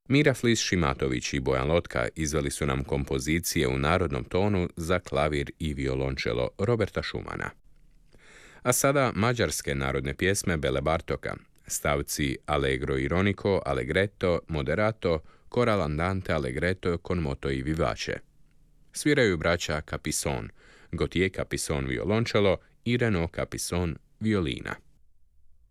Mira Flis-Šimatović i Bojan Lotka izveli su nam kompozicije u narodnom tonu za klavir i violončelo Roberta Schumana. A sada mađarske narodne pjesme Bele Bartoka, stavci Allegro ironico, Allegretto, Moderato, Coral andante Allegretto con moto i vivace. Sviraju braća Capison, Gautier Capison violončelo i Renaud Capison violina.